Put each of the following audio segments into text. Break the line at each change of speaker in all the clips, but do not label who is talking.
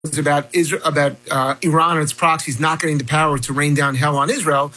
about Iran and its proxies not getting the power to rain down hell on Israel,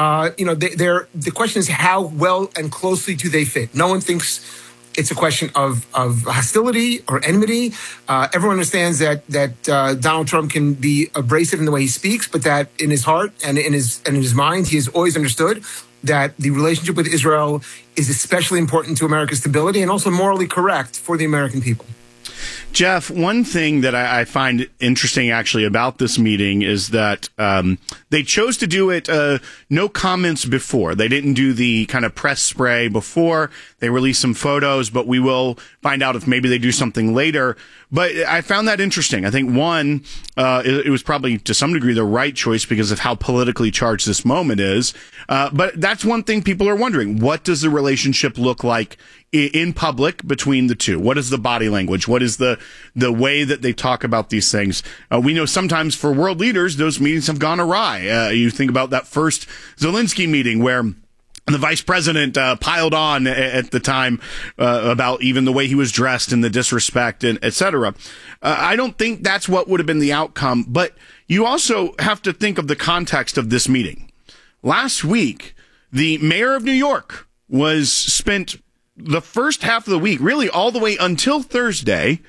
the question is how well and closely do they fit? No one thinks it's a question of hostility or enmity. Everyone understands that Donald Trump can be abrasive in the way he speaks, but that in his heart and in his mind, he has always understood that the relationship with Israel is especially important to America's stability and also morally correct for the American people.
Jeff, one thing that I find interesting actually about this meeting is that they chose to do it no comments before. They didn't do the kind of press spray before. They released some photos, but we will find out if maybe they do something later. But I found that interesting. I think, one, it was probably to some degree the right choice because of how politically charged this moment is. But that's one thing people are wondering. What does the relationship look like in public between the two? What is the body language? What is the way that they talk about these things? We know sometimes for world leaders, those meetings have gone awry. You think about that first Zelensky meeting where the vice president piled on at the time about even the way he was dressed and the disrespect and et cetera. I don't think that's what would have been the outcome, but you also have to think of the context of this meeting. Last week, the mayor of New York was spent the first half of the week, really all the way until Thursday,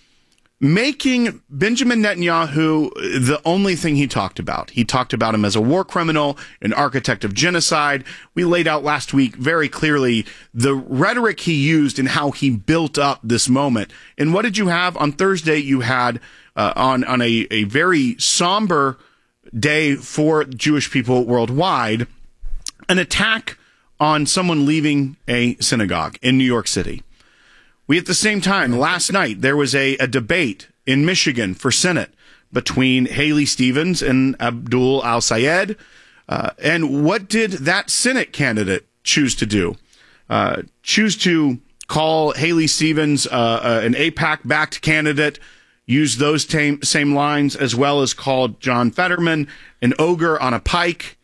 making Benjamin Netanyahu the only thing he talked about. He talked about him as a war criminal, an architect of genocide. We laid out last week very clearly the rhetoric he used and how he built up this moment. And what did you have on Thursday? You had on a very somber day for Jewish people worldwide, an attack on someone leaving a synagogue in New York City. We, at the same time, last night, there was a debate in Michigan for Senate between Haley Stevens and Abdul al-Sayed. And what did that Senate candidate choose to do? Choose to call Haley Stevens an AIPAC-backed candidate, use those same lines, as well as called John Fetterman an ogre on a pike.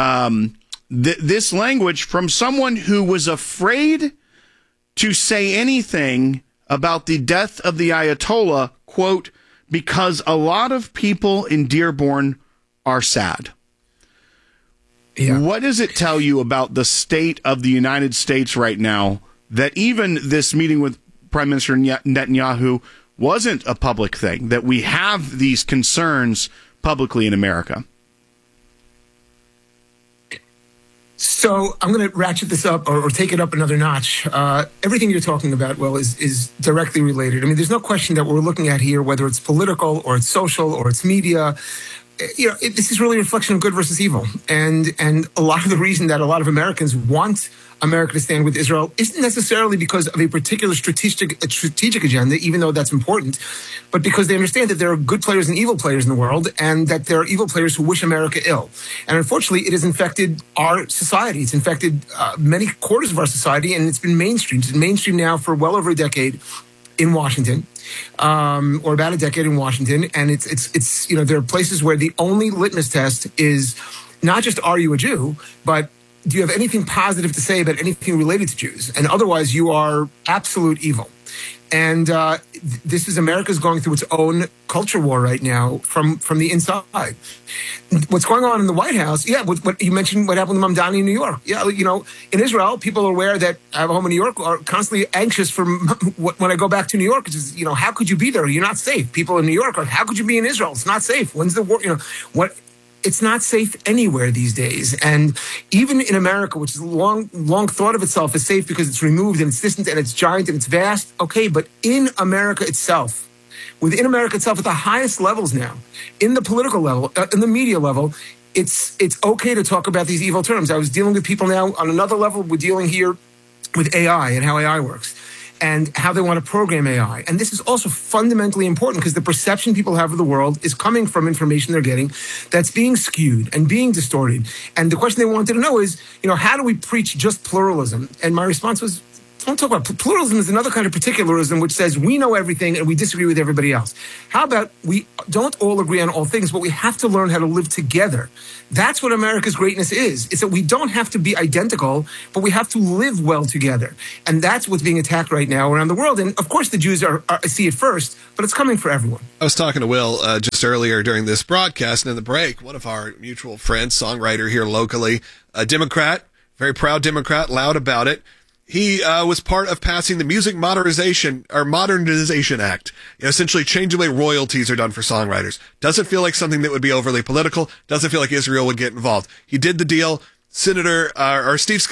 This language from someone who was afraid to say anything about the death of the Ayatollah, quote, because a lot of people in Dearborn are sad. Yeah. What does it tell you about the state of the United States right now that even this meeting with Prime Minister Netanyahu wasn't a public thing, that we have these concerns publicly in America?
So I'm going to ratchet this up or take it up another notch. Everything you're talking about, well, is directly related. I mean, there's no question that what we're looking at here, whether it's political or it's social or it's media, this is really a reflection of good versus evil. And a lot of the reason that a lot of Americans want America to stand with Israel isn't necessarily because of a particular strategic agenda, even though that's important, but because they understand that there are good players and evil players in the world, and that there are evil players who wish America ill. And unfortunately, it has infected our society. It's infected many quarters of our society, and it's been mainstreamed. It's been mainstreamed now for well over a decade in Washington, or about a decade in Washington. And it's there are places where the only litmus test is not just are you a Jew, but do you have anything positive to say about anything related to Jews? And otherwise, you are absolute evil. And this is America's going through its own culture war right now from the inside. What's going on in the White House? Yeah, what you mentioned, what happened with Mamdani in New York. Yeah, in Israel, people are aware that I have a home in New York are constantly anxious when I go back to New York. It's just, how could you be there? You're not safe. People in New York are, how could you be in Israel? It's not safe. When's the war? It's not safe anywhere these days. And even in America, which is long thought of itself as safe because it's removed and it's distant and it's giant and it's vast. Okay, but in America itself, within America itself, at the highest levels now, in the political level, in the media level, it's okay to talk about these evil terms. I was dealing with people now on another level. We're dealing here with AI and how AI works, and how they want to program AI. And this is also fundamentally important because the perception people have of the world is coming from information they're getting that's being skewed and being distorted. And the question they wanted to know is, how do we preach just pluralism? And my response was, don't talk about pluralism is another kind of particularism, which says we know everything and we disagree with everybody else. How about we don't all agree on all things, but we have to learn how to live together. That's what America's greatness is. It's that we don't have to be identical, but we have to live well together. And that's what's being attacked right now around the world. And of course, the Jews see it first, but it's coming for everyone.
I was talking to Will just earlier during this broadcast, and in the break, one of our mutual friends, songwriter here locally, a Democrat, very proud Democrat, loud about it. He was part of passing the Music Modernization Act, essentially changing the way royalties are done for songwriters. Doesn't feel like something that would be overly political. Doesn't feel like Israel would get involved. He did the deal. Representative Steve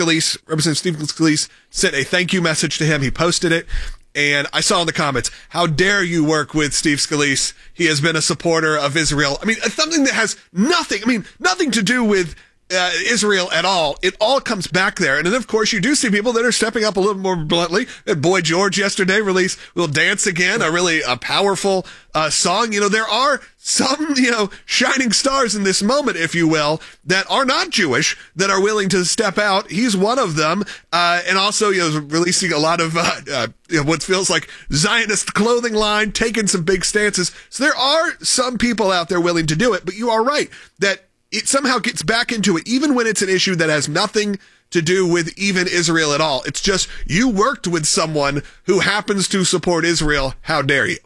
Scalise sent a thank you message to him. He posted it. And I saw in the comments, how dare you work with Steve Scalise? He has been a supporter of Israel. I mean, something that has nothing to do with Israel at all. It all comes back there. And then, of course, you do see people that are stepping up a little more bluntly. Boy George yesterday released We'll Dance Again, a powerful song. There are some, shining stars in this moment, if you will, that are not Jewish, that are willing to step out. He's one of them. And also, releasing a lot of what feels like Zionist clothing line, taking some big stances. So there are some people out there willing to do it. But you are right that it somehow gets back into it, even when it's an issue that has nothing to do with even Israel at all. It's just, you worked with someone who happens to support Israel. How dare you?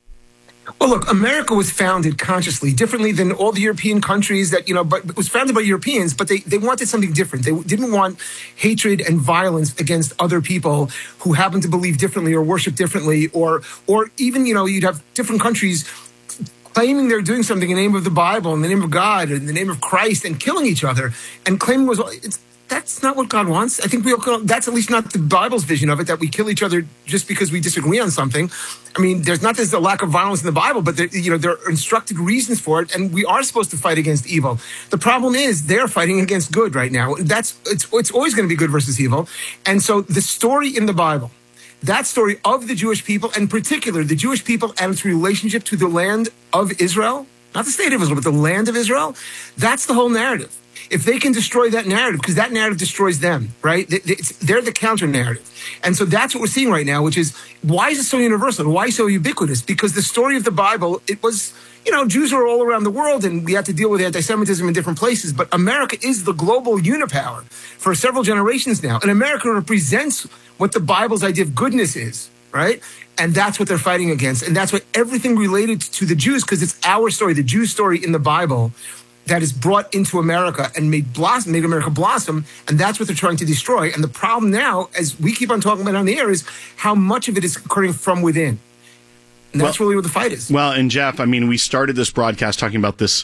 Well, look, America was founded consciously, differently than all the European countries but it was founded by Europeans, but they wanted something different. They didn't want hatred and violence against other people who happen to believe differently or worship differently, or even, you'd have different countries claiming they're doing something in the name of the Bible, in the name of God, in the name of Christ, and killing each other, and claiming that's not what God wants. I think that's at least not the Bible's vision of it, that we kill each other just because we disagree on something. I mean, there's a lack of violence in the Bible, but there are instructed reasons for it, and we are supposed to fight against evil. The problem is they're fighting against good right now. It's always going to be good versus evil. And so the story in the Bible, that story of the Jewish people, in particular, the Jewish people and its relationship to the land of Israel, not the state of Israel, but the land of Israel, that's the whole narrative. If they can destroy that narrative, because that narrative destroys them, right? They're the counter narrative. And so that's what we're seeing right now, which is, why is it so universal? Why so ubiquitous? Because the story of the Bible, it was, Jews are all around the world, and we had to deal with anti-Semitism in different places. But America is the global unipower for several generations now. And America represents what the Bible's idea of goodness is, right? And that's what they're fighting against. And that's why everything related to the Jews, because it's our story, the Jews' story in the Bible, that is brought into America and made America blossom, and that's what they're trying to destroy. And the problem now, as we keep on talking about on the air, is how much of it is occurring from within. And that's really what the fight is.
Well, and Jeff, we started this broadcast talking about this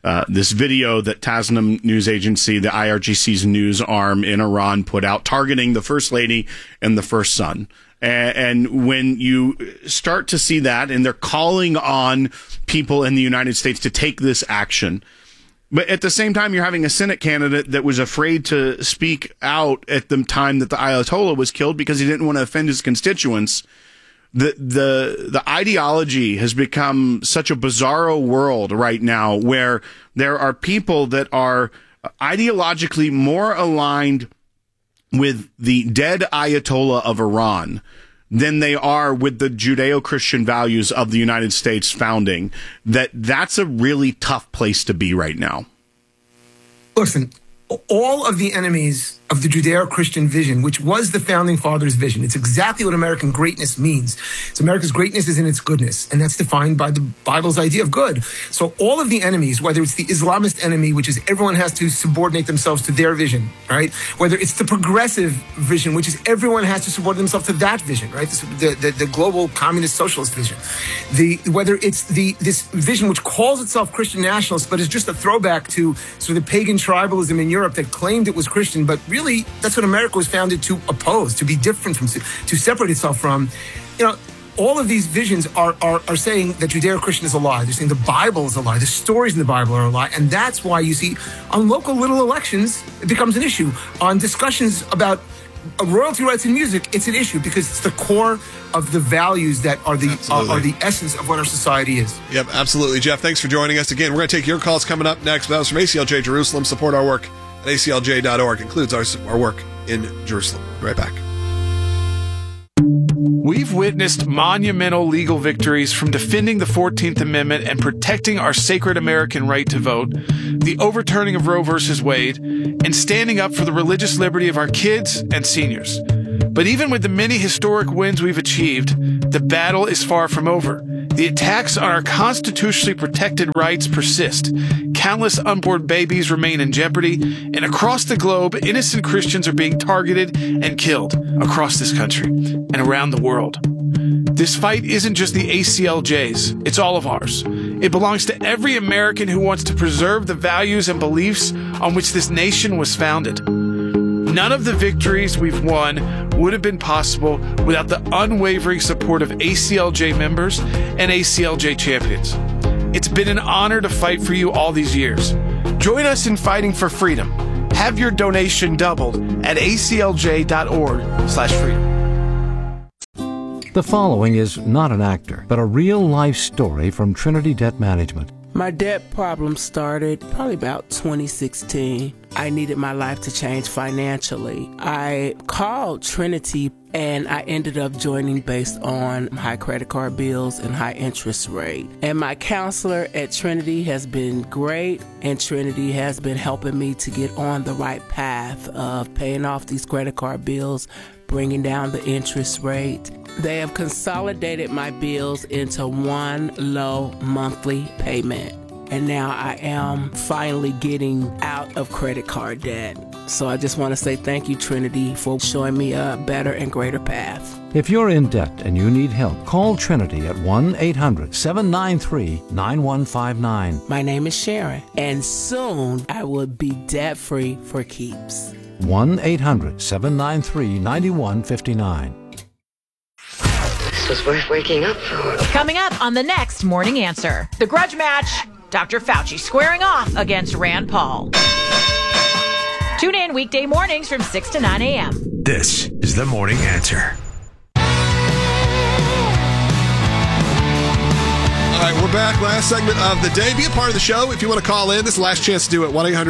video that Tasnim News Agency, the IRGC's news arm in Iran, put out targeting the First Lady and the First Son. And when you start to see that, and they're calling on people in the United States to take this action, but at the same time, you're having a Senate candidate that was afraid to speak out at the time that the Ayatollah was killed because he didn't want to offend his constituents. The ideology has become such a bizarro world right now, where there are people that are ideologically more aligned with the dead Ayatollah of Iran than they are with the Judeo-Christian values of the United States founding. That's a really tough place to be right now.
Listen, all of the enemies of the Judeo-Christian vision, which was the founding fathers' vision, it's exactly what American greatness means. So America's greatness is in its goodness, and that's defined by the Bible's idea of good. So all of the enemies, whether it's the Islamist enemy, which is everyone has to subordinate themselves to their vision, right? Whether it's the progressive vision, which is everyone has to subordinate themselves to that vision, right? The global communist socialist vision. Whether it's this vision which calls itself Christian nationalist, but is just a throwback to sort of the pagan tribalism in Europe that claimed it was Christian, but really that's what America was founded to oppose, to be different from, to separate itself from. All of these visions are saying that Judeo-Christian is a lie. They're saying the Bible is a lie. The stories in the Bible are a lie. And that's why you see on local little elections, it becomes an issue. On discussions about royalty rights in music, it's an issue because it's the core of the values that are the essence of what our society is.
Yep, absolutely. Jeff, thanks for joining us again. We're going to take your calls coming up next. That was from ACLJ Jerusalem. Support our work at aclj.org. Includes our work in Jerusalem. Be right back.
We've witnessed monumental legal victories, from defending the 14th Amendment and protecting our sacred American right to vote, the overturning of Roe v. Wade, and standing up for the religious liberty of our kids and seniors. But even with the many historic wins we've achieved, the battle is far from over. The attacks on our constitutionally protected rights persist. Countless unborn babies remain in jeopardy, and across the globe, innocent Christians are being targeted and killed across this country and around the world. This fight isn't just the ACLJ's, it's all of ours. It belongs to every American who wants to preserve the values and beliefs on which this nation was founded. None of the victories we've won would have been possible without the unwavering support of ACLJ members and ACLJ champions. It's been an honor to fight for you all these years. Join us in fighting for freedom. Have your donation doubled at aclj.org/freedom.
The following is not an actor, but a real-life story from Trinity Debt Management.
My debt problem started probably about 2016. I needed my life to change financially. I called Trinity and I ended up joining based on high credit card bills and high interest rate. And my counselor at Trinity has been great, and Trinity has been helping me to get on the right path of paying off these credit card bills, bringing down the interest rate. They have consolidated my bills into one low monthly payment. And now I am finally getting out of credit card debt. So I just want to say thank you, Trinity, for showing me a better and greater path.
If you're in debt and you need help, call Trinity at 1-800-793-9159.
My name is Sharon, and soon I will be debt-free for keeps.
1-800-793-9159.
This was worth waking up for.
Coming up on the next Morning Answer, the grudge match, Dr. Fauci squaring off against Rand Paul. Tune in weekday mornings from 6 to 9 a.m.
This is the Morning Answer.
All right, we're back. Last segment of the day. Be a part of the show. If you want to call in, this is the last chance to do it.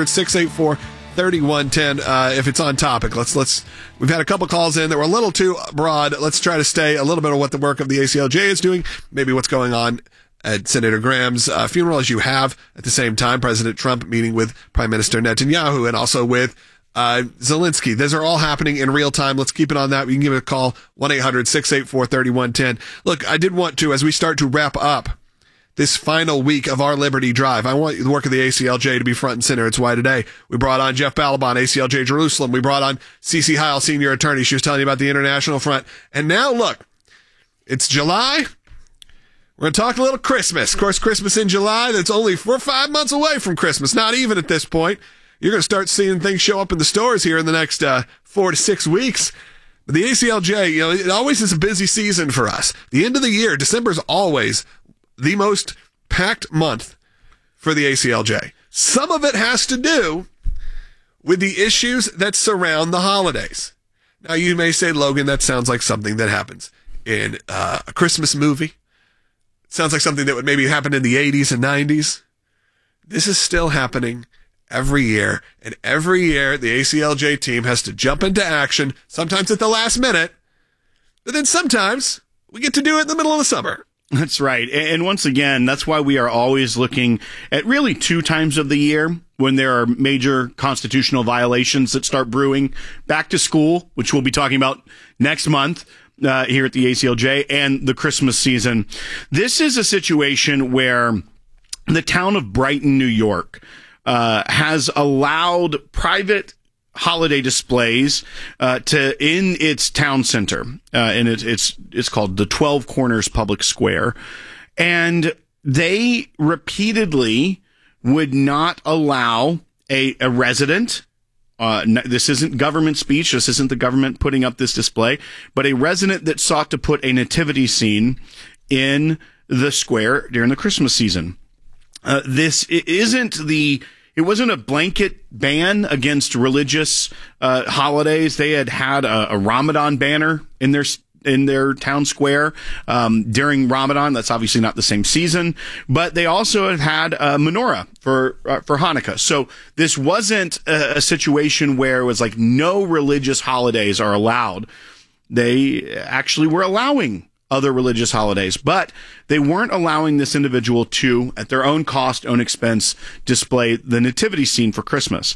1-800-684-3110. If it's on topic, we've had a couple calls in that were a little too broad. Let's try to stay a little bit of what the work of the ACLJ is doing, maybe what's going on at Senator Graham's funeral, as you have at the same time President Trump meeting with Prime Minister Netanyahu and also with Zelensky. Those are all happening in real time. Let's keep it on that. You can give it a call, 1-800-684-3110. Look, I did want to, as we start to wrap up this final week of our Liberty Drive, I want the work of the ACLJ to be front and center. It's why today we brought on Jeff Balaban, ACLJ Jerusalem. We brought on Cece Heil, senior attorney. She was telling you about the international front. And now, look, it's July. We're going to talk a little Christmas. Of course, Christmas in July, we're 5 months away from Christmas. Not even at this point. You're going to start seeing things show up in the stores here in the next 4 to 6 weeks. But the ACLJ, it always is a busy season for us. The end of the year, December is always the most packed month for the ACLJ. Some of it has to do with the issues that surround the holidays. Now, you may say, Logan, that sounds like something that happens in a Christmas movie. Sounds like something that would maybe happen in the 80s and 90s. This is still happening every year. And every year, the ACLJ team has to jump into action, sometimes at the last minute. But then sometimes we get to do it in the middle of the summer.
That's right. And once again, that's why we are always looking at really 2 times of the year when there are major constitutional violations that start brewing. Back to school, which we'll be talking about next month. Here at the ACLJ, and the Christmas season. This is a situation where the town of Brighton, New York, has allowed private holiday displays in its town center, and it's called the 12 Corners Public Square, and they repeatedly would not allow a resident. This isn't government speech. This isn't the government putting up this display, but a resident that sought to put a nativity scene in the square during the Christmas season. It wasn't a blanket ban against religious holidays. They had a Ramadan banner in their town square during Ramadan. That's obviously not the same season, but they also have had a menorah for Hanukkah. So this wasn't a situation where it was like no religious holidays are allowed. They actually were allowing other religious holidays, but they weren't allowing this individual to, at their own cost, own expense, display the nativity scene for Christmas.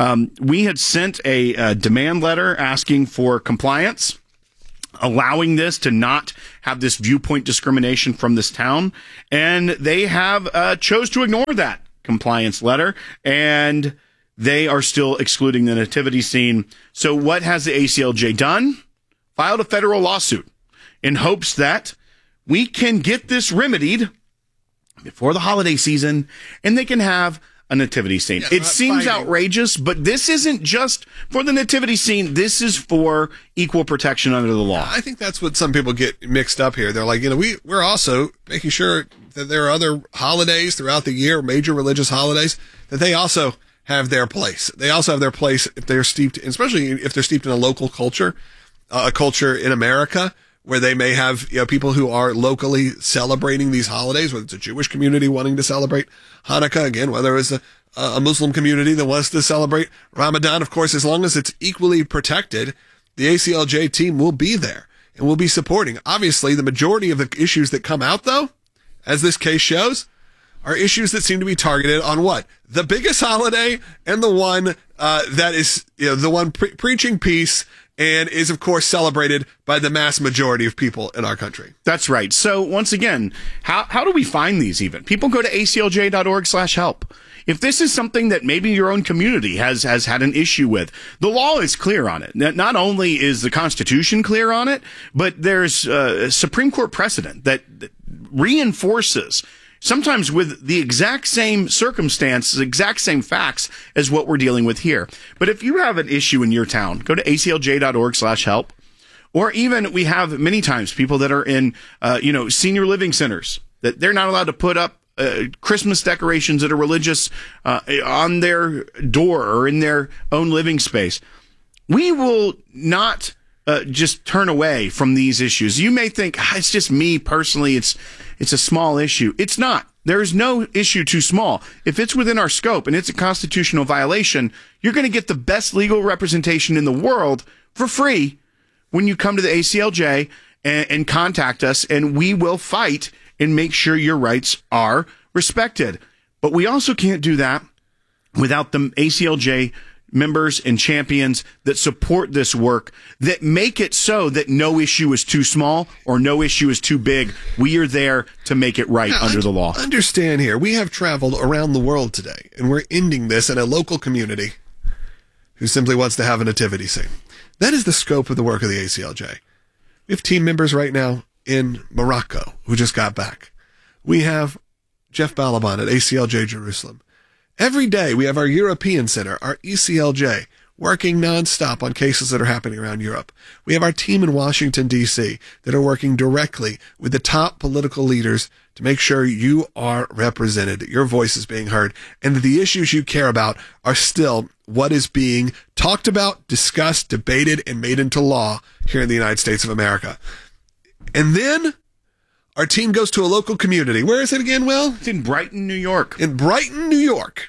We had sent a demand letter asking for compliance, allowing this to not have this viewpoint discrimination from this town, and they have chose to ignore that compliance letter, and they are still excluding the nativity scene. So what has the ACLJ done? Filed a federal lawsuit in hopes that we can get this remedied before the holiday season and they can have a nativity scene.
Yeah,
it seems outrageous, but this isn't just for the nativity scene. This is for equal protection under the law.
I think that's what some people get mixed up here. They're like, we're also making sure that there are other holidays throughout the year, major religious holidays, that they also have their place. They also have their place if they're steeped, especially if they're steeped in a local culture, a culture in America where they may have people who are locally celebrating these holidays, whether it's a Jewish community wanting to celebrate Hanukkah, again, whether it's a Muslim community that wants to celebrate Ramadan. Of course, as long as it's equally protected, the ACLJ team will be there and will be supporting. Obviously, the majority of the issues that come out, though, as this case shows, are issues that seem to be targeted on what? The biggest holiday and the one that is the one preaching peace and is, of course, celebrated by the mass majority of people in our country.
That's right. So once again, how do we find these even? People go to aclj.org/help. If this is something that maybe your own community has had an issue with, the law is clear on it. Not only is the Constitution clear on it, but there's a Supreme Court precedent that reinforces, sometimes with the exact same circumstances, exact same facts as what we're dealing with here. But if you have an issue in your town, go to aclj.org/help. Or even we have many times people that are in, senior living centers that they're not allowed to put up Christmas decorations that are religious on their door or in their own living space. We will not just turn away from these issues. You may think, it's just me personally. It's a small issue. It's not. There is no issue too small. If it's within our scope and it's a constitutional violation, you're going to get the best legal representation in the world for free when you come to the ACLJ and contact us, and we will fight and make sure your rights are respected. But we also can't do that without the ACLJ members and champions that support this work, that make it so that no issue is too small or no issue is too big. We are there to make it right under the law.
Understand here, we have traveled around the world today, and we're ending this in a local community who simply wants to have a nativity scene. That is the scope of the work of the ACLJ. We have team members right now in Morocco who just got back. We have Jeff Balaban at ACLJ Jerusalem. Every day we have our European Center, our ECLJ, working nonstop on cases that are happening around Europe. We have our team in Washington, D.C. that are working directly with the top political leaders to make sure you are represented, that your voice is being heard, and that the issues you care about are still what is being talked about, discussed, debated, and made into law here in the United States of America. And then our team goes to a local community. Where is it again, Will?
It's in Brighton, New York.
In Brighton, New York.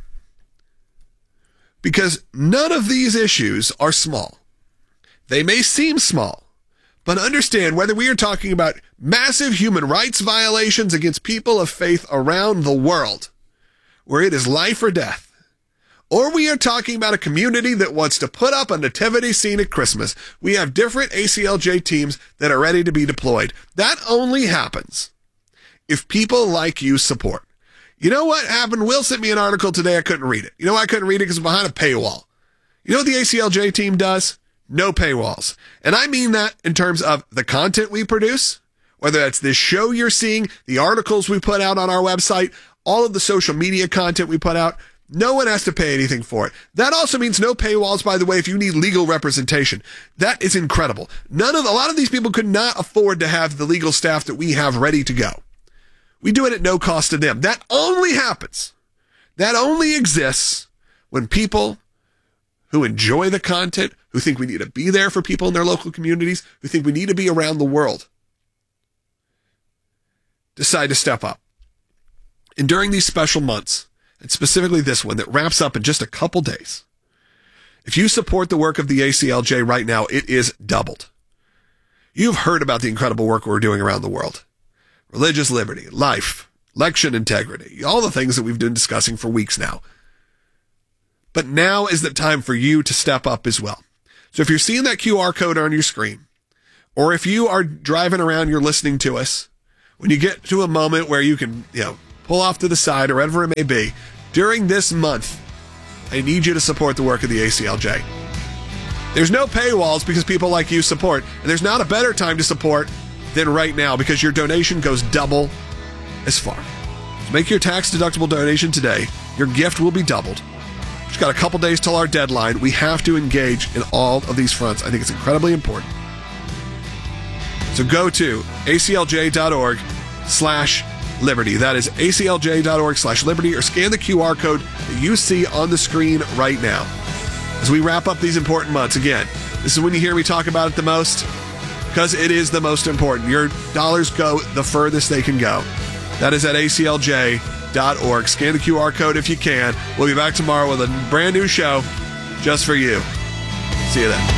Because none of these issues are small. They may seem small, but understand whether we are talking about massive human rights violations against people of faith around the world, where it is life or death, or we are talking about a community that wants to put up a nativity scene at Christmas. We have different ACLJ teams that are ready to be deployed. That only happens if people like you support. You know what happened? Will sent me an article today. I couldn't read it. You know why I couldn't read it? Because it's behind a paywall. You know what the ACLJ team does? No paywalls. And I mean that in terms of the content we produce, whether that's this show you're seeing, the articles we put out on our website, all of the social media content we put out. No one has to pay anything for it. That also means no paywalls, by the way, if you need legal representation. That is incredible. A lot of these people could not afford to have the legal staff that we have ready to go. We do it at no cost to them. That only happens. That only exists when people who enjoy the content, who think we need to be there for people in their local communities, who think we need to be around the world, decide to step up. And during these special months, and specifically this one that wraps up in just a couple days, if you support the work of the ACLJ right now, it is doubled. You've heard about the incredible work we're doing around the world. Religious liberty, life, election integrity, all the things that we've been discussing for weeks now. But now is the time for you to step up as well. So if you're seeing that QR code on your screen, or if you are driving around, you're listening to us, when you get to a moment where you can, pull off to the side or whatever it may be, during this month, I need you to support the work of the ACLJ. There's no paywalls because people like you support, and there's not a better time to support than right now because your donation goes double as far. So make your tax-deductible donation today. Your gift will be doubled. We've got a couple days till our deadline. We have to engage in all of these fronts. I think it's incredibly important. So go to aclj.org/liberty. That is aclj.org/liberty, or scan the QR code that you see on the screen right now. As we wrap up these important months, again, this is when you hear me talk about it the most, because it is the most important. Your dollars go the furthest they can go. That is at aclj.org. Scan the QR code if you can. We'll be back tomorrow with a brand new show just for you. See you then.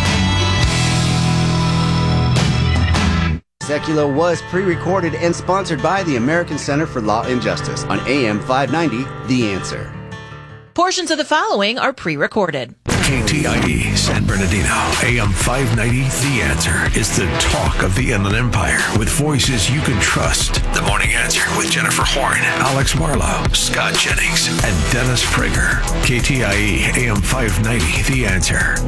Secular was pre-recorded and sponsored by the American Center for Law and Justice on AM 590, The Answer.
Portions of the following are pre-recorded.
KTIE San Bernardino, AM 590, The Answer is the talk of the Inland Empire with voices you can trust. The Morning Answer with Jennifer Horn, Alex Marlowe, Scott Jennings, and Dennis Prager. KTIE AM 590, The Answer.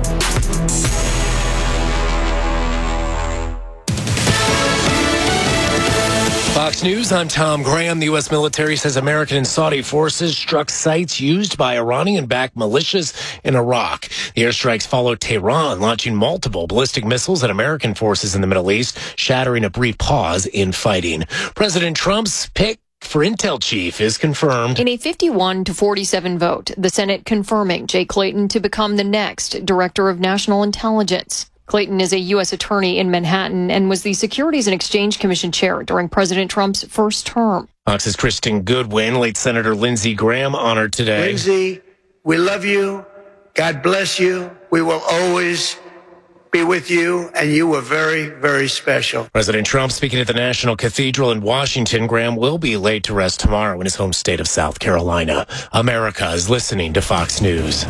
Fox News, I'm Tom Graham. The U.S. military says American and Saudi forces struck sites used by Iranian-backed militias in Iraq. The airstrikes followed Tehran launching multiple ballistic missiles at American forces in the Middle East, shattering a brief pause in fighting. President Trump's pick for Intel chief is confirmed.
In a 51-47 vote, the Senate confirming Jay Clayton to become the next Director of National Intelligence. Clayton is a U.S. attorney in Manhattan and was the Securities and Exchange Commission chair during President Trump's first term.
Fox's Kristen Goodwin, late Senator Lindsey Graham honored today.
Lindsey, we love you. God bless you. We will always be with you, and you were very, very special.
President Trump speaking at the National Cathedral in Washington. Graham will be laid to rest tomorrow in his home state of South Carolina. America is listening to Fox News.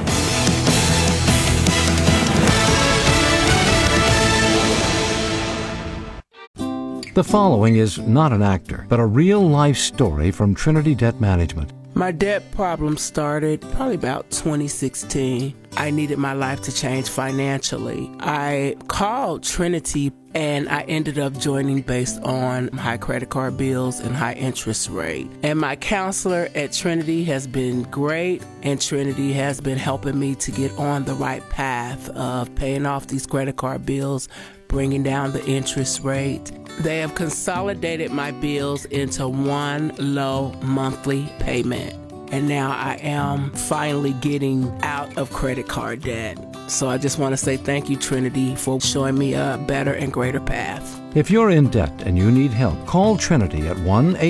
The following is not an actor, but a real-life story from Trinity Debt Management.
My debt problem started probably about 2016. I needed my life to change financially. I called Trinity and I ended up joining based on high credit card bills and high interest rate. And my counselor at Trinity has been great, and Trinity has been helping me to get on the right path of paying off these credit card bills, bringing down the interest rate. They have consolidated my bills into one low monthly payment. And now I am finally getting out of credit card debt. So I just want to say thank you, Trinity, for showing me a better and greater path.
If you're in debt and you need help, call Trinity at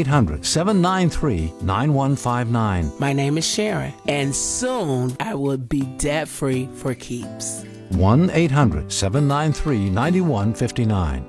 1-800-793-9159.
My name is Sharon, and soon I will be debt-free for keeps.
1-800-793-9159.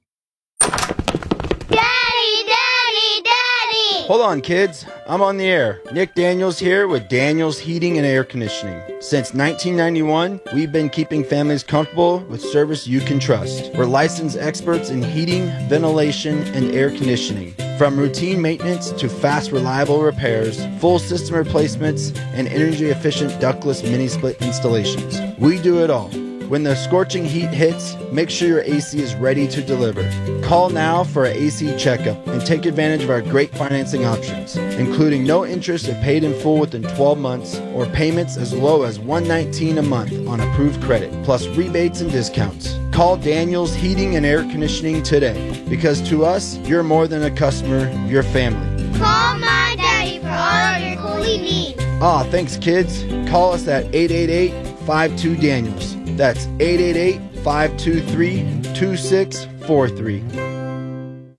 Hold on, kids. I'm on the air. Nick Daniels here with Daniels Heating and Air Conditioning. Since 1991, we've been keeping families comfortable with service you can trust. We're licensed experts in heating, ventilation, and air conditioning. From routine maintenance to fast, reliable repairs, full system replacements, and energy-efficient ductless mini-split installations. We do it all. When the scorching heat hits, make sure your AC is ready to deliver. Call now for an AC checkup and take advantage of our great financing options, including no interest if paid in full within 12 months or payments as low as $119 a month on approved credit, plus rebates and discounts. Call Daniels Heating and Air Conditioning today, because to us, you're more than a customer, you're family.
Call my daddy for all of your cooling needs.
Thanks, kids. Call us at 888-52-DANIELS. That's 888-523-2643.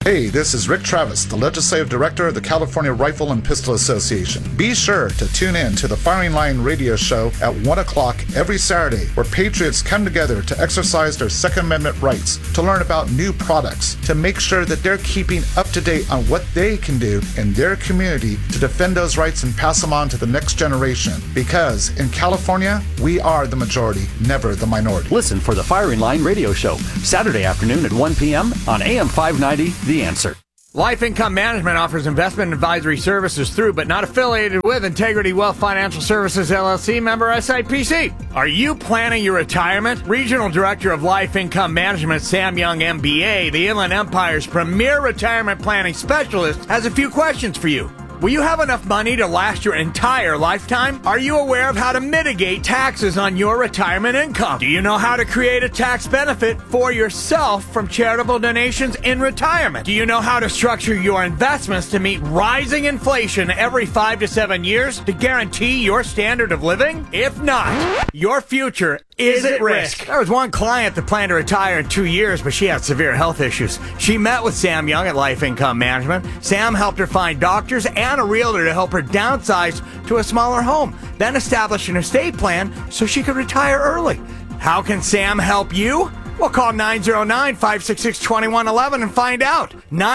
Hey, this is Rick Travis, the Legislative Director of the California Rifle and Pistol Association. Be sure to tune in to the Firing Line radio show at 1 o'clock every Saturday, where patriots come together to exercise their Second Amendment rights, to learn about new products, to make sure that they're keeping up to date on what they can do in their community to defend those rights and pass them on to the next generation. Because in California, we are the majority, never the minority.
Listen for the Firing Line radio show, Saturday afternoon at 1 p.m. on AM 590, The Answer.
Life Income Management offers investment advisory services through, but not affiliated with, Integrity Wealth Financial Services, LLC, member SIPC. Are you planning your retirement? Regional Director of Life Income Management, Sam Young, MBA, the Inland Empire's premier retirement planning specialist, has a few questions for you. Will you have enough money to last your entire lifetime? Are you aware of how to mitigate taxes on your retirement income? Do you know how to create a tax benefit for yourself from charitable donations in retirement? Do you know how to structure your investments to meet rising inflation every 5 to 7 years to guarantee your standard of living? If not, your future is at risk. There was one client that planned to retire in 2 years, but she had severe health issues. She met with Sam Young at Life Income Management. Sam helped her find doctors and a realtor to help her downsize to a smaller home, then establish an estate plan so she could retire early. How can Sam help you? Well, call 909-566-2111 and find out.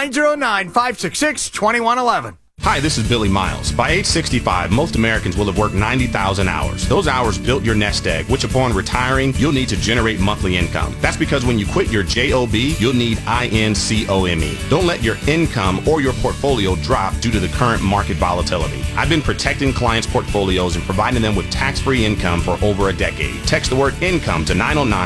909-566-2111.
Hi, this is Billy Miles. By age 65, most Americans will have worked 90,000 hours. Those hours built your nest egg, which upon retiring, you'll need to generate monthly income. That's because when you quit your JOB, you'll need INCOME. Don't let your income or your portfolio drop due to the current market volatility. I've been protecting clients' portfolios and providing them with tax-free income for over a decade. Text the word income to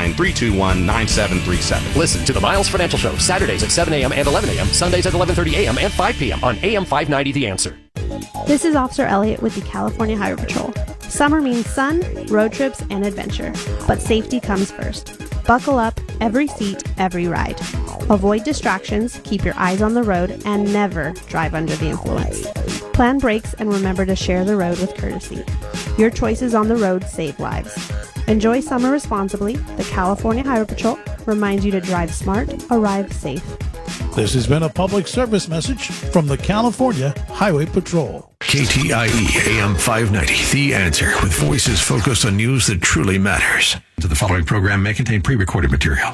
909-321-9737.
Listen to the Miles Financial Show, Saturdays at 7 a.m. and 11 a.m., Sundays at 11:30 a.m. and 5 p.m. on AM 590 The Answer.
This is Officer Elliott with the California Highway Patrol. Summer means sun, road trips, and adventure, but safety comes first. Buckle up, every seat, every ride. Avoid distractions, keep your eyes on the road, and never drive under the influence. Plan brakes and remember to share the road with courtesy. Your choices on the road save lives. Enjoy summer responsibly. The California Highway Patrol reminds you to drive smart, arrive safe.
This has been a public service message from the California Highway Patrol.
KTIE AM 590, The Answer, with voices focused on news that truly matters. The following program may contain pre-recorded material.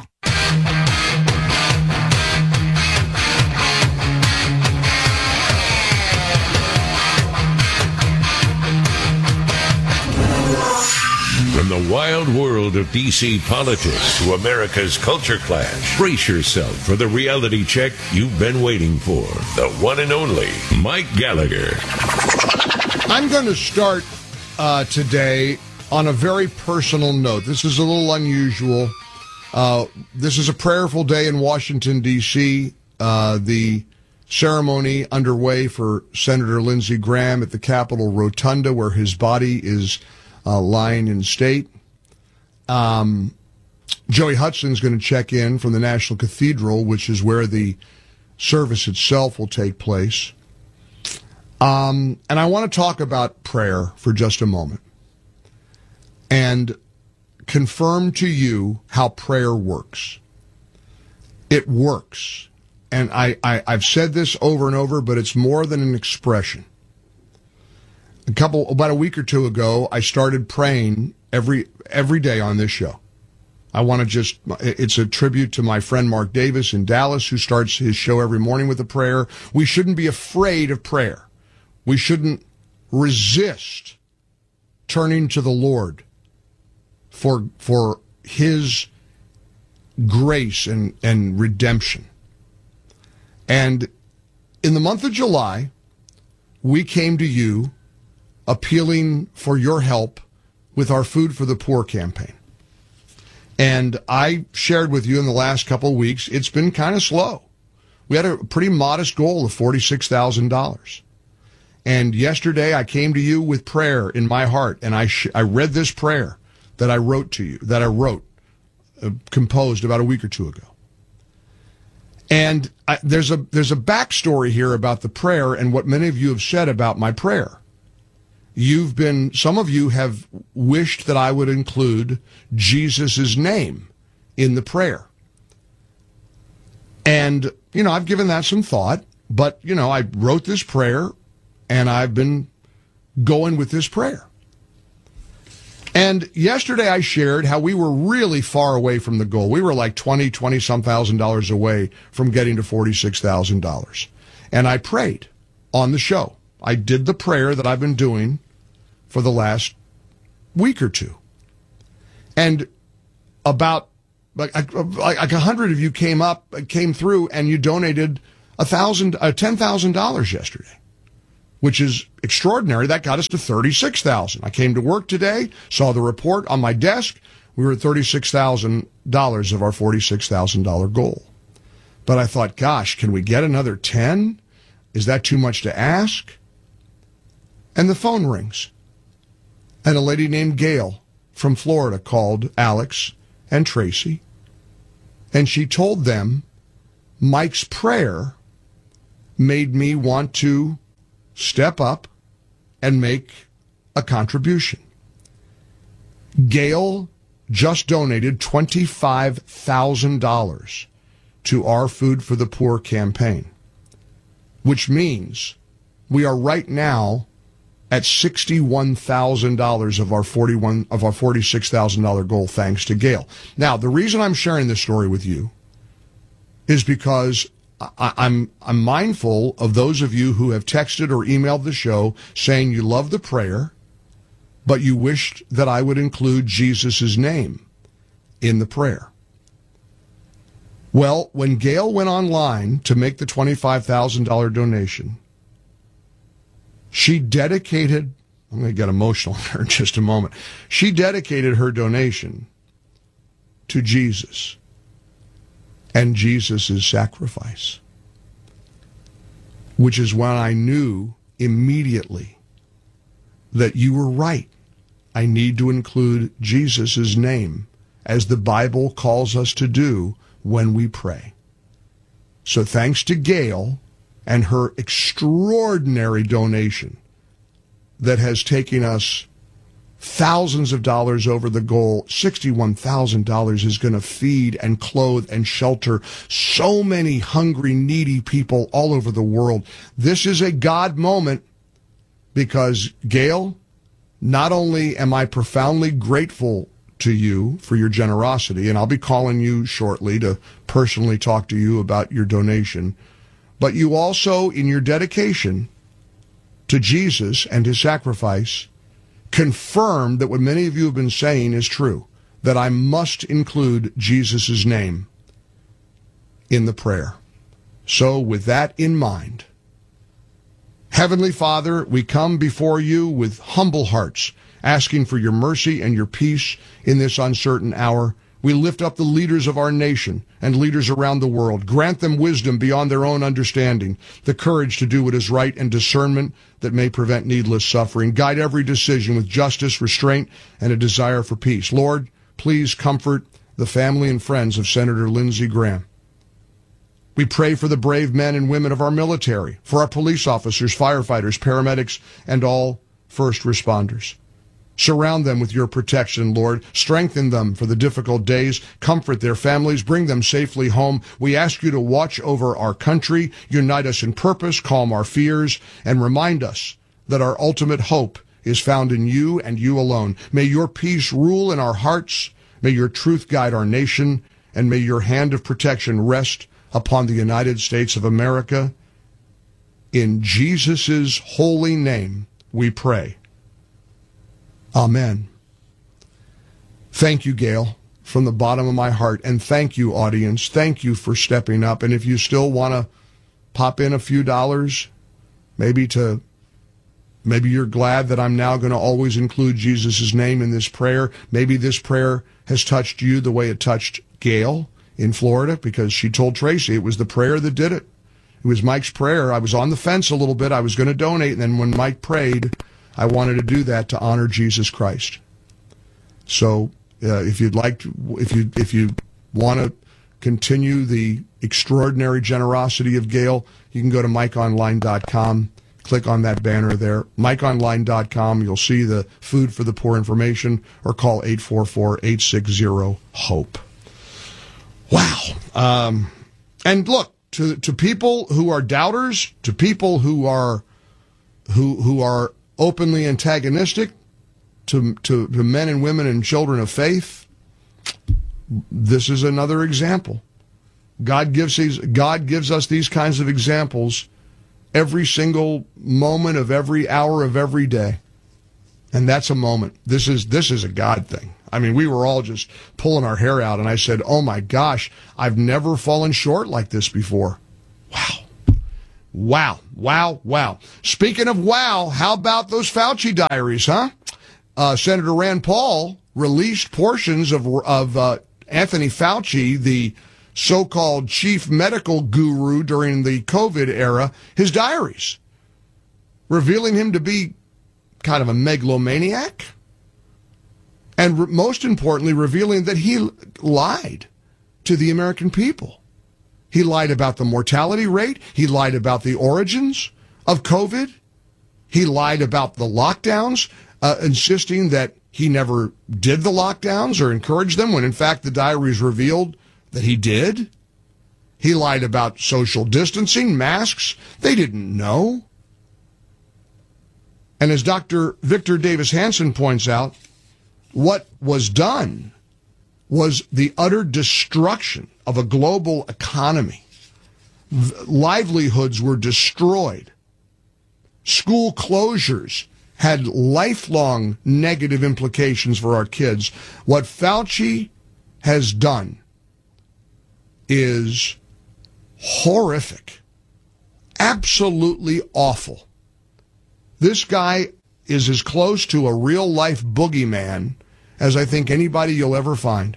From the wild world of D.C. politics to America's culture clash, brace yourself for the reality check you've been waiting for. The one and only Mike Gallagher.
I'm going to start today on a very personal note. This is a little unusual. This is a prayerful day in Washington, D.C. The ceremony underway for Senator Lindsey Graham at the Capitol Rotunda, where his body is lying in state. Joey Hudson's going to check in from the National Cathedral, which is where the service itself will take place. And I want to talk about prayer for just a moment and confirm to you how prayer works. It works. And I've said this over and over, but it's more than an expression. About a week or two ago, I started praying every day on this show. I want to it's a tribute to my friend Mark Davis in Dallas, who starts his show every morning with a prayer. We shouldn't be afraid of prayer. We shouldn't resist turning to the Lord for his grace and redemption. And in the month of July, we came to you appealing for your help with our Food for the Poor campaign. And I shared with you in the last couple of weeks, it's been kind of slow. We had a pretty modest goal of $46,000. And yesterday I came to you with prayer in my heart, and I read this prayer that I wrote to you, composed about a week or two ago. And there's a backstory here about the prayer and what many of you have said about my prayer. Some of you have wished that I would include Jesus' name in the prayer. And, I've given that some thought, but, I wrote this prayer and I've been going with this prayer. And yesterday I shared how we were really far away from the goal. We were like $20-some thousand away from getting to $46,000. And I prayed on the show. I did the prayer that I've been doing for the last week or two. And about like 100 of you came through and you donated $10,000 yesterday, which is extraordinary. That got us to $36,000. I came to work today, saw the report on my desk. We were at $36,000 of our $46,000 goal. But I thought, gosh, can we get another 10? Is that too much to ask? And the phone rings. And a lady named Gail from Florida called Alex and Tracy. And she told them Mike's prayer made me want to step up and make a contribution. Gail just donated $25,000 to our Food for the Poor campaign, which means we are right now at $61,000 of our $46,000 goal, thanks to Gail. Now, the reason I'm sharing this story with you is because I'm mindful of those of you who have texted or emailed the show saying you love the prayer, but you wished that I would include Jesus' name in the prayer. Well, when Gail went online to make the $25,000 donation, she dedicated, I'm going to get emotional here in just a moment, she dedicated her donation to Jesus and Jesus' sacrifice, which is when I knew immediately that you were right. I need to include Jesus' name, as the Bible calls us to do when we pray. So thanks to Gail and her extraordinary donation that has taken us thousands of dollars over the goal. $61,000 is going to feed and clothe and shelter so many hungry, needy people all over the world. This is a God moment because, Gail, not only am I profoundly grateful to you for your generosity, and I'll be calling you shortly to personally talk to you about your donation, but you also, in your dedication to Jesus and his sacrifice, confirmed that what many of you have been saying is true, that I must include Jesus' name in the prayer. So with that in mind, Heavenly Father, we come before you with humble hearts, asking for your mercy and your peace in this uncertain hour. We lift up the leaders of our nation and leaders around the world. Grant them wisdom beyond their own understanding, the courage to do what is right, and discernment that may prevent needless suffering. Guide every decision with justice, restraint, and a desire for peace. Lord, please comfort the family and friends of Senator Lindsey Graham. We pray for the brave men and women of our military, for our police officers, firefighters, paramedics, and all first responders. Surround them with your protection, Lord. Strengthen them for the difficult days. Comfort their families. Bring them safely home. We ask you to watch over our country, unite us in purpose, calm our fears, and remind us that our ultimate hope is found in you and you alone. May your peace rule in our hearts. May your truth guide our nation. And may your hand of protection rest upon the United States of America. In Jesus' holy name we pray. Amen. Thank you, Gail, from the bottom of my heart. And thank you, audience. Thank you for stepping up. And if you still want to pop in a few dollars, maybe you're glad that I'm now going to always include Jesus' name in this prayer. Maybe this prayer has touched you the way it touched Gail in Florida, because she told Tracy it was the prayer that did it. It was Mike's prayer. I was on the fence a little bit. I was going to donate. And then when Mike prayed, I wanted to do that to honor Jesus Christ. So if you'd like to, if you want to continue the extraordinary generosity of Gail, you can go to MikeOnline.com, click on that banner there, MikeOnline.com. You'll see the Food for the Poor information, or call 844-860-HOPE. Wow. And look, to people who are doubters, to people who are openly antagonistic, to men and women and children of faith, this is another example. God gives us these kinds of examples every single moment of every hour of every day. And that's a moment. This is a God thing. I mean, we were all just pulling our hair out, and I said, oh my gosh, I've never fallen short like this before. Wow. Speaking of wow, how about those Fauci diaries, huh? Senator Rand Paul released portions of Anthony Fauci, the so-called chief medical guru during the COVID era, his diaries, revealing him to be kind of a megalomaniac, and most importantly, revealing that he lied to the American people. He lied about the mortality rate. He lied about the origins of COVID. He lied about the lockdowns, insisting that he never did the lockdowns or encouraged them, when in fact the diaries revealed that he did. He lied about social distancing, masks. They didn't know. And as Dr. Victor Davis Hanson points out, what was done was the utter destruction of a global economy. Livelihoods were destroyed. School closures had lifelong negative implications for our kids. What Fauci has done is horrific, absolutely awful. This guy is as close to a real-life boogeyman as I think anybody you'll ever find.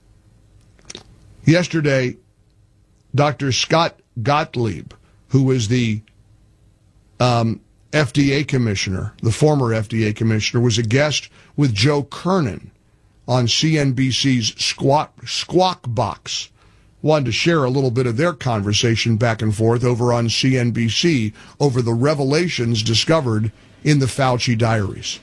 Yesterday, Dr. Scott Gottlieb, who was the FDA commissioner, the former FDA commissioner, was a guest with Joe Kernan on CNBC's Squawk Box. Wanted to share a little bit of their conversation back and forth over on CNBC over the revelations discovered in the Fauci diaries.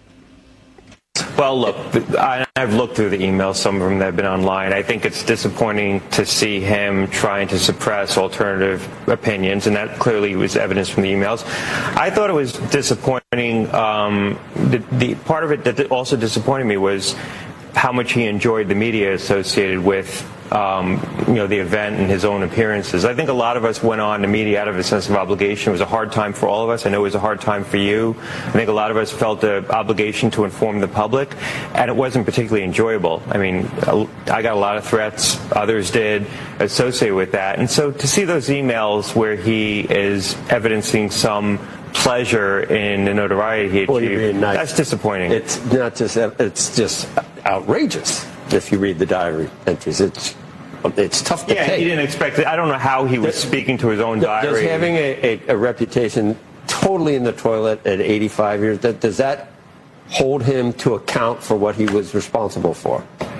Well, look, I've looked through the emails, some of them that have been online. I think it's disappointing to see him trying to suppress alternative opinions, and that clearly was evidence from the emails. I thought it was disappointing. The part of it that also disappointed me was how much he enjoyed the media associated with the event and his own appearances. I think a lot of us went on the media out of a sense of obligation. It was a hard time for all of us. I know it was a hard time for you. I think a lot of us felt an obligation to inform the public, and it wasn't particularly enjoyable. I mean, I got a lot of threats, others did, associated with that. And so to see those emails where he is evidencing some pleasure in the notoriety he achieved, that's disappointing.
It's not just, it's just outrageous if you read the diary entries. It's tough to take.
He didn't expect it. I don't know how he was speaking to his own diary.
Does having a reputation totally in the toilet at 85 years, does that hold him to account for what he was responsible for?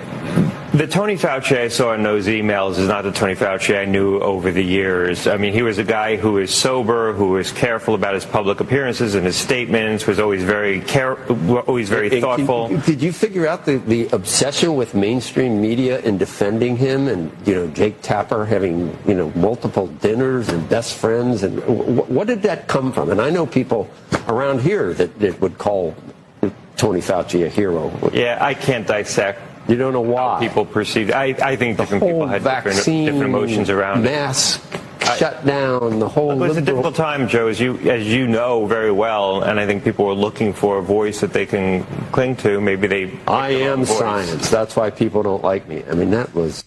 The Tony Fauci I saw in those emails is not the Tony Fauci I knew over the years. I mean, he was a guy who was sober, who was careful about his public appearances and his statements, was always very thoughtful.
Did you figure out the obsession with mainstream media in defending him, and Jake Tapper having multiple dinners and best friends, and what did that come from? And I know people around here that would call Tony Fauci a hero.
Yeah, I can't dissect.
You don't know why
people perceive. I think different people had different emotions around
mask, shutdown, the whole.
It was a difficult time, Joe, as you know very well, and I think people were looking for a voice that they can cling to. Maybe they.
I am science. That's why people don't like me. I mean, that was.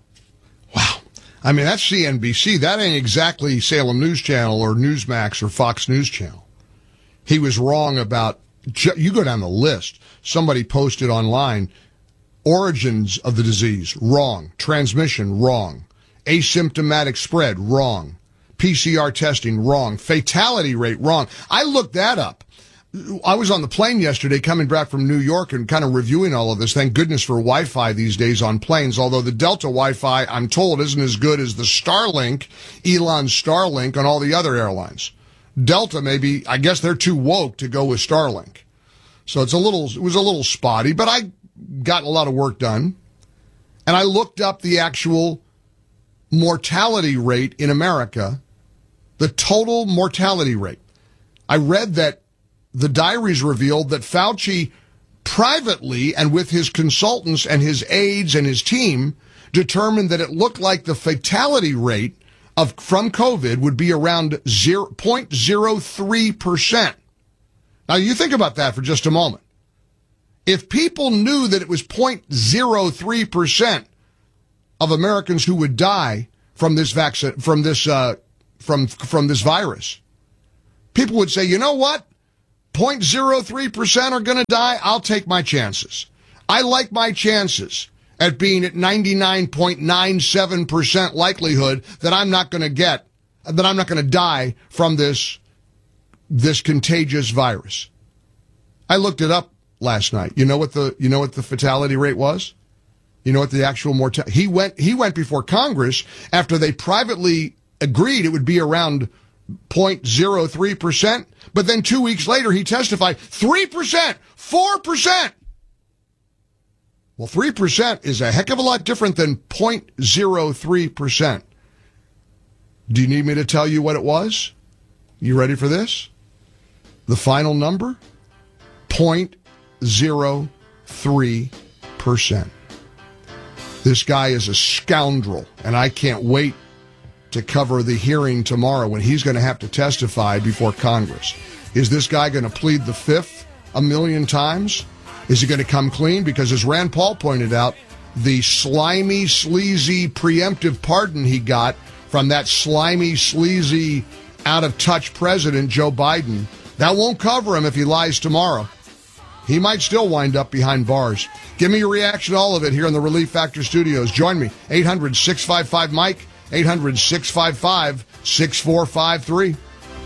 Wow. I mean, that's CNBC. That ain't exactly Salem News Channel or Newsmax or Fox News Channel. He was wrong about. You go down the list. Somebody posted online. Origins of the disease, wrong. Transmission, wrong. Asymptomatic spread, wrong. PCR testing, wrong. Fatality rate, wrong. I looked that up. I was on the plane yesterday coming back from New York and kind of reviewing all of this. Thank goodness for Wi-Fi these days on planes, although the Delta Wi-Fi, I'm told, isn't as good as the Starlink, Elon's Starlink on all the other airlines. Delta, maybe, I guess they're too woke to go with Starlink. So it was a little spotty, but I got a lot of work done, and I looked up the actual mortality rate in America, the total mortality rate. I read that the diaries revealed that Fauci privately and with his consultants and his aides and his team determined that it looked like the fatality rate from COVID would be around 0.03%. Now, you think about that for just a moment. If people knew that it was 0.03% of Americans who would die from this vaccine, from this virus, people would say, you know what? 0.03% are going to die. I'll take my chances. I like my chances at being at 99.97% likelihood that I'm not going to die from this contagious virus. I looked it up last night. You know what the fatality rate was? You know what the actual mortality? He went before Congress after they privately agreed it would be around 0.03%, but then 2 weeks later he testified 3%, 4%. Well, 3% is a heck of a lot different than 0.03%. Do you need me to tell you what it was? You ready for this? The final number? 0.03%. This guy is a scoundrel, and I can't wait to cover the hearing tomorrow when he's going to have to testify before Congress. Is this guy going to plead the fifth a million times? Is he going to come clean? Because as Rand Paul pointed out, the slimy, sleazy, preemptive pardon he got from that slimy, sleazy, out-of-touch president, Joe Biden, that won't cover him if he lies tomorrow. He might still wind up behind bars. Give me your reaction to all of it here in the Relief Factor studios. Join me, 800-655-MIKE, 800-655-6453.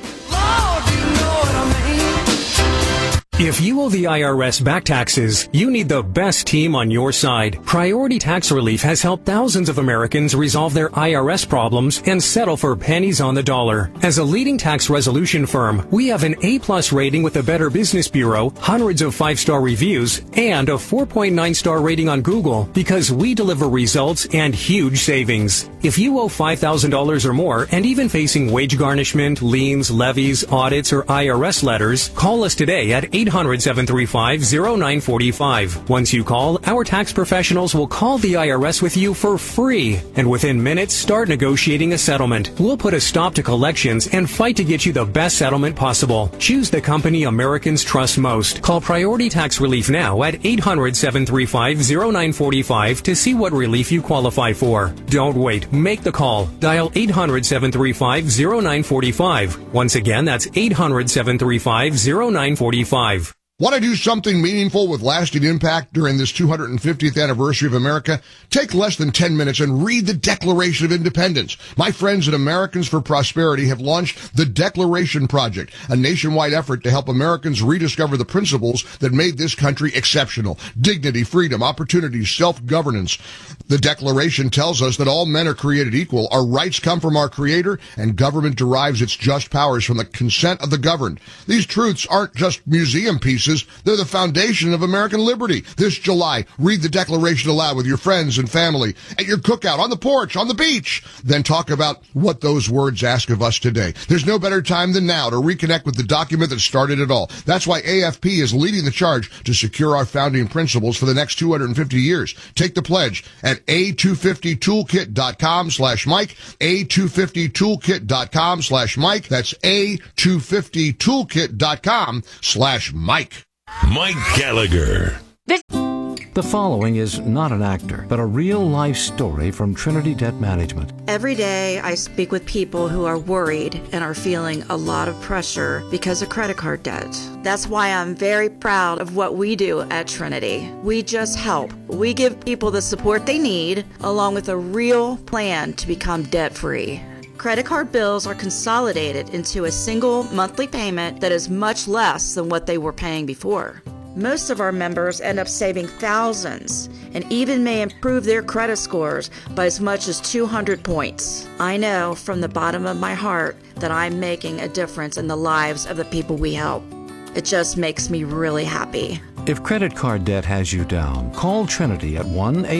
If you owe the IRS back taxes, you need the best team on your side. Priority Tax Relief has helped thousands of Americans resolve their IRS problems and settle for pennies on the dollar. As a leading tax resolution firm, we have an A+ rating with the Better Business Bureau, hundreds of 5-star reviews, and a 4.9-star rating on Google because we deliver results and huge savings. If you owe $5,000 or more and even facing wage garnishment, liens, levies, audits, or IRS letters, call us today at 800-735-0945. Once you call, our tax professionals will call the IRS with you for free. And within minutes, start negotiating a settlement. We'll put a stop to collections and fight to get you the best settlement possible. Choose the company Americans trust most. Call Priority Tax Relief now at 800-735-0945 to see what relief you qualify for. Don't wait. Make the call. Dial 800-735-0945. Once again, that's 800-735-0945.
Want to do something meaningful with lasting impact during this 250th anniversary of America? Take less than 10 minutes and read the Declaration of Independence. My friends at Americans for Prosperity have launched the Declaration Project, a nationwide effort to help Americans rediscover the principles that made this country exceptional. Dignity, freedom, opportunity, self-governance. The Declaration tells us that all men are created equal, our rights come from our Creator, and government derives its just powers from the consent of the governed. These truths aren't just museum pieces. They're the foundation of American liberty. This July, read the Declaration aloud with your friends and family, at your cookout, on the porch, on the beach. Then talk about what those words ask of us today. There's no better time than now to reconnect with the document that started it all. That's why AFP is leading the charge to secure our founding principles for the next 250 years. Take the pledge at a250toolkit.com/Mike, a250toolkit.com/Mike. That's a250toolkit.com/Mike.
Mike Gallagher.
The following is not an actor, but a real-life story from Trinity Debt Management.
Every day I speak with people who are worried and are feeling a lot of pressure because of credit card debt. That's why I'm very proud of what we do at Trinity. We just help. We give people the support they need, along with a real plan to become debt-free. Credit card bills are consolidated into a single monthly payment that is much less than what they were paying before. Most of our members end up saving thousands and even may improve their credit scores by as much as 200 points. I know from the bottom of my heart that I'm making a difference in the lives of the people we help. It just makes me really happy.
If credit card debt has you down, call Trinity at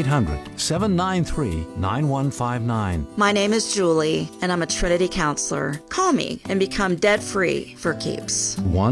1-800-793-9159.
My name is Julie, and I'm a Trinity counselor. Call me and become debt-free for keeps.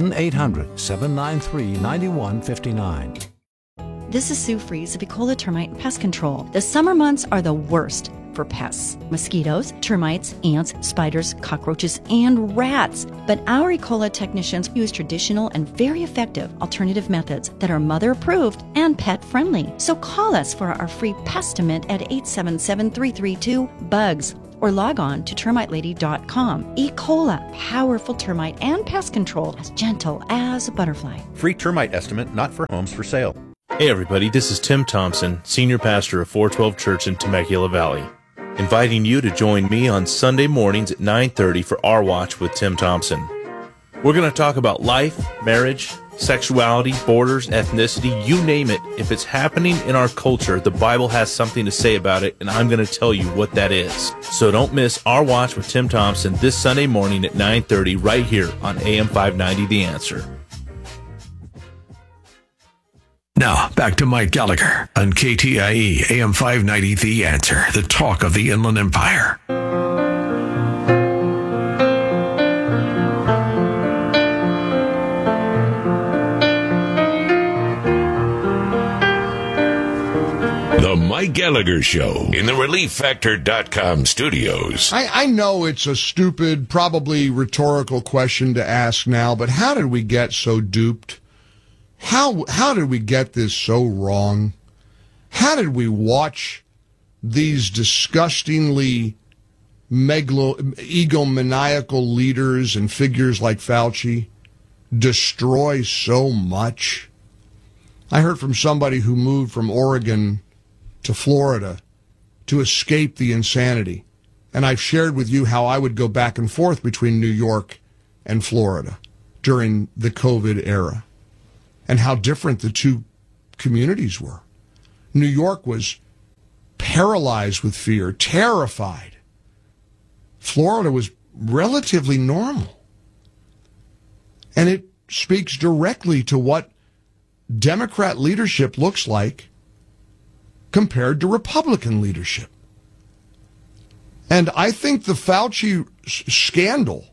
1-800-793-9159.
This is Sue Fries of Ecola Termite and Pest Control. The summer months are the worst for pests. Mosquitoes, termites, ants, spiders, cockroaches, and rats. But our Ecola technicians use traditional and very effective alternative methods that are mother-approved and pet-friendly. So call us for our free Pestimate at 877-332-BUGS or log on to termitelady.com. Ecola, powerful termite and pest control, as gentle as a butterfly.
Free termite estimate not for homes for sale.
Hey everybody, this is Tim Thompson, Senior Pastor of 412 Church in Temecula Valley, inviting you to join me on Sunday mornings at 9:30 for Our Watch with Tim Thompson. We're going to talk about life, marriage, sexuality, borders, ethnicity, you name it. If it's happening in our culture, the Bible has something to say about it, and I'm going to tell you what that is. So don't miss Our Watch with Tim Thompson this Sunday morning at 9:30 right here on AM 590 The Answer.
Now, back to Mike Gallagher on KTIE AM 590 The Answer, the talk of the Inland Empire.
The Mike Gallagher Show in the ReliefFactor.com studios.
I know it's a stupid, probably rhetorical question to ask now, but how did we get so duped? How did we get this so wrong? How did we watch these disgustingly egomaniacal leaders and figures like Fauci destroy so much? I heard from somebody who moved from Oregon to Florida to escape the insanity. And I've shared with you how I would go back and forth between New York and Florida during the COVID era, and how different the two communities were. New York was paralyzed with fear, terrified. Florida was relatively normal. And it speaks directly to what Democrat leadership looks like compared to Republican leadership. And I think the Fauci scandal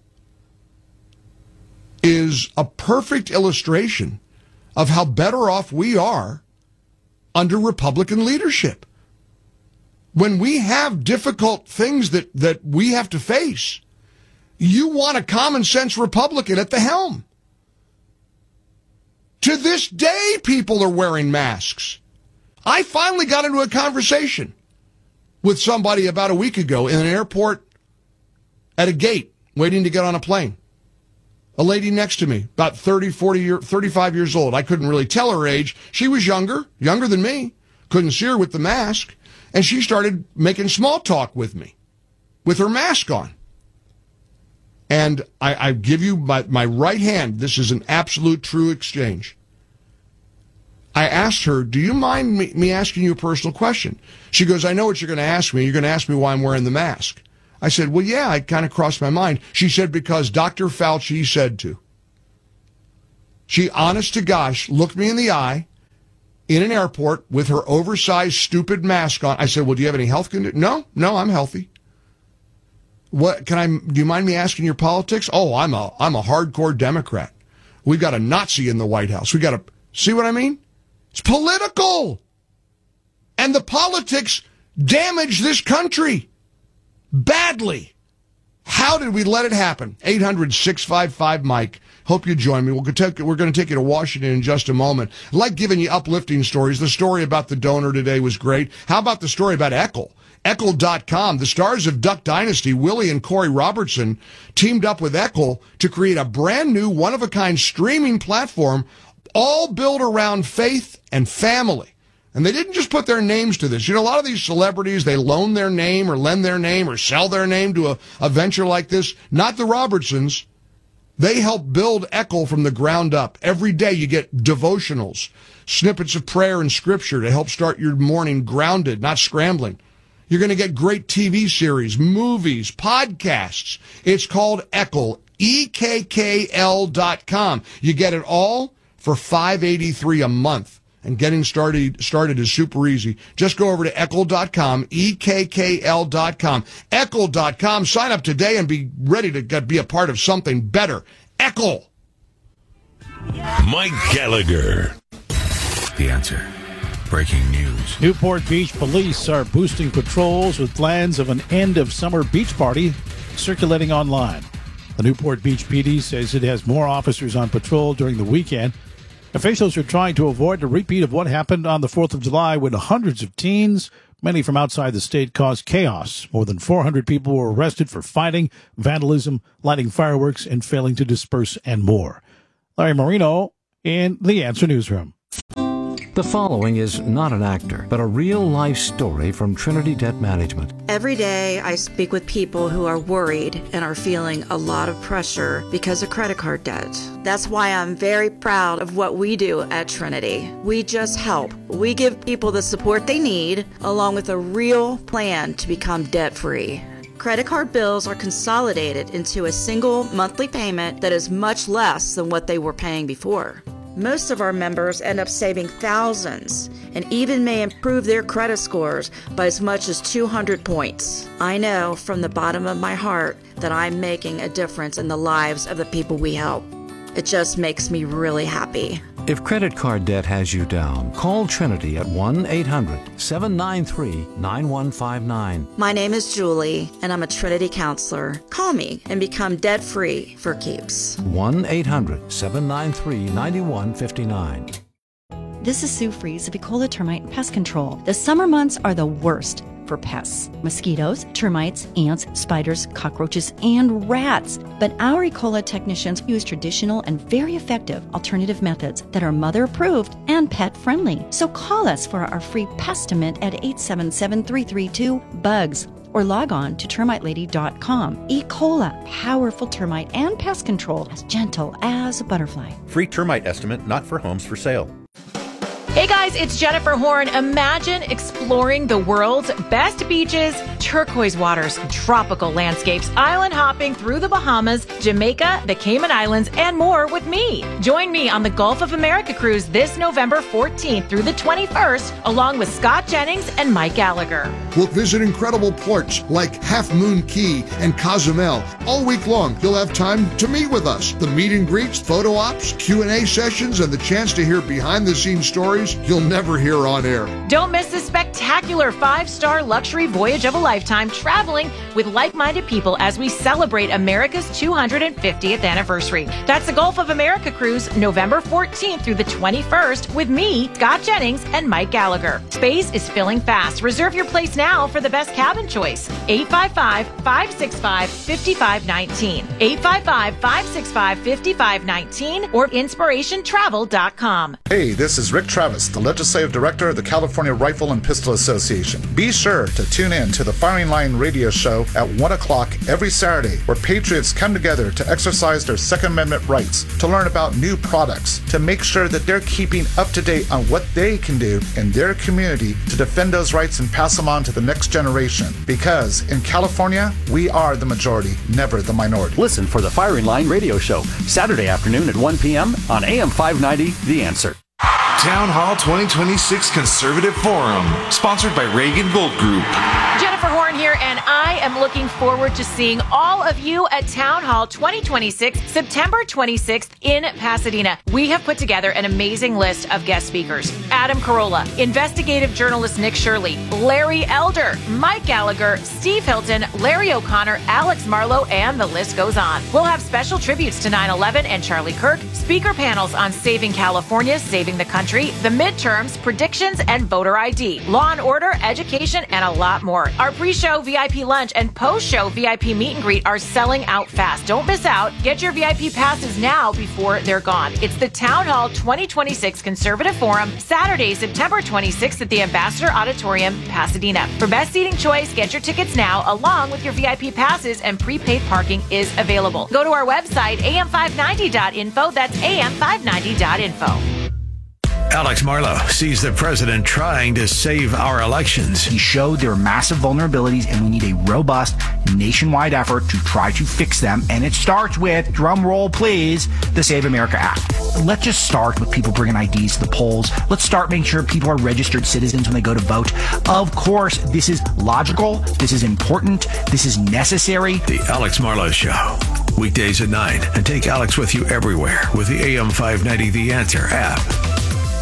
is a perfect illustration of how better off we are under Republican leadership. When we have difficult things that we have to face, you want a common sense Republican at the helm. To this day, people are wearing masks. I finally got into a conversation with somebody about a week ago in an airport at a gate waiting to get on a plane. A lady next to me, about 35 years old. I couldn't really tell her age. She was younger than me. Couldn't see her with the mask. And she started making small talk with me with her mask on. And I give you my right hand. This is an absolute true exchange. I asked her, do you mind me asking you a personal question? She goes, I know what you're going to ask me. You're going to ask me why I'm wearing the mask. I said, well, yeah, it kind of crossed my mind. She said, because Dr. Fauci said to. She, honest to gosh, looked me in the eye in an airport with her oversized, stupid mask on. I said, well, do you have any health conditions? No, I'm healthy. Do you mind me asking your politics? Oh, I'm a hardcore Democrat. We've got a Nazi in the White House. See what I mean? It's political. And the politics damage this country badly. How did we let it happen? 800-655-MIKE. Hope you join me. We're going to take you to Washington in just a moment. I like giving you uplifting stories. The story about the donor today was great. How about the story about Eckel? Eckel.com. The stars of Duck Dynasty, Willie and Corey Robertson, teamed up with Eckel to create a brand new, one-of-a-kind streaming platform, all built around faith and family. And they didn't just put their names to this. You know, a lot of these celebrities, they loan their name or lend their name or sell their name to a venture like this. Not the Robertsons. They help build Eckel from the ground up. Every day you get devotionals, snippets of prayer and scripture to help start your morning grounded, not scrambling. You're going to get great TV series, movies, podcasts. It's called Eckel, EKKL.com. You get it all for $583 a month. And getting started is super easy. Just go over to Eccl.com, EKKL.com, Eccl.com. Sign up today and be ready to be a part of something better. Eccl.
Mike Gallagher.
The Answer. Breaking news.
Newport Beach police are boosting patrols with plans of an end-of-summer beach party circulating online. The Newport Beach PD says it has more officers on patrol during the weekend. Officials are trying to avoid a repeat of what happened on the 4th of July when hundreds of teens, many from outside the state, caused chaos. More than 400 people were arrested for fighting, vandalism, lighting fireworks, and failing to disperse, and more. Larry Marino in The Answer Newsroom.
The following is not an actor, but a real-life story from Trinity Debt Management.
Every day I speak with people who are worried and are feeling a lot of pressure because of credit card debt. That's why I'm very proud of what we do at Trinity. We just help. We give people the support they need, along with a real plan to become debt-free. Credit card bills are consolidated into a single monthly payment that is much less than what they were paying before. Most of our members end up saving thousands and even may improve their credit scores by as much as 200 points. I know from the bottom of my heart that I'm making a difference in the lives of the people we help. It just makes me really happy.
If credit card debt has you down, call Trinity at 1-800-793-9159.
My name is Julie, and I'm a Trinity counselor. Call me and become debt-free for keeps.
1-800-793-9159.
This is Sue Fries of Ecola Termite and Pest Control. The summer months are the worst for pests. Mosquitoes, termites, ants, spiders, cockroaches, and rats. But our Ecola technicians use traditional and very effective alternative methods that are mother-approved and pet-friendly. So call us for our free Pestimint at 877-332-BUGS or log on to termitelady.com. Ecola, powerful termite and pest control, as gentle as a butterfly.
Free termite estimate not for homes for sale.
Hey guys, it's Jennifer Horn. Imagine exploring the world's best beaches, turquoise waters, tropical landscapes, island hopping through the Bahamas, Jamaica, the Cayman Islands, and more with me. Join me on the Gulf of America cruise this November 14th through the 21st, along with Scott Jennings and Mike Gallagher.
We'll visit incredible ports like Half Moon Key and Cozumel. All week long, you'll have time to meet with us. The meet and greets, photo ops, Q&A sessions, and the chance to hear behind-the-scenes stories you'll never hear on air.
Don't miss this spectacular 5-star luxury voyage of a lifetime, traveling with like-minded people as we celebrate America's 250th anniversary. That's the Gulf of America cruise, November 14th through the 21st, with me, Scott Jennings, and Mike Gallagher. Space is filling fast. Reserve your place now for the best cabin choice. 855-565-5519. 855-565-5519 or inspirationtravel.com.
Hey, this is Rick Travis, the Legislative Director of the California Rifle and Pistol Association. Be sure to tune in to the Firing Line radio show at 1 o'clock every Saturday, where patriots come together to exercise their Second Amendment rights, to learn about new products, to make sure that they're keeping up to date on what they can do in their community to defend those rights and pass them on to the next generation. Because in California, we are the majority, never the minority.
Listen for the Firing Line radio show, Saturday afternoon at 1 p.m. on AM 590, The Answer.
Town Hall 2026 Conservative Forum, sponsored by Reagan Gold Group.
Jennifer Horn here, and I am looking forward to seeing all of you at Town Hall 2026, September 26th in Pasadena. We have put together an amazing list of guest speakers. Adam Carolla, investigative journalist Nick Shirley, Larry Elder, Mike Gallagher, Steve Hilton, Larry O'Connor, Alex Marlowe, and the list goes on. We'll have special tributes to 9/11 and Charlie Kirk, speaker panels on saving California, saving the country, the midterms, predictions, and voter ID, law and order, education, and a lot more. Our pre-show VIP lunch and post-show VIP meet and greet are selling out fast. Don't miss out. Get your VIP passes now before they're gone. It's the Town Hall 2026 Conservative Forum, Saturday, September 26th at the Ambassador Auditorium, Pasadena. For best seating choice, get your tickets now, along with your VIP passes, and prepaid parking is available. Go to our website, am590.info. That's am590.info.
Alex Marlow sees the president trying to save our elections.
He showed there are massive vulnerabilities and we need a robust nationwide effort to try to fix them. And it starts with, drum roll please, the Save America Act. Let's just start with people bringing IDs to the polls. Let's start making sure people are registered citizens when they go to vote. Of course, this is logical. This is important. This is necessary.
The Alex Marlow Show. Weekdays at 9. And take Alex with you everywhere with the AM 590 The Answer app.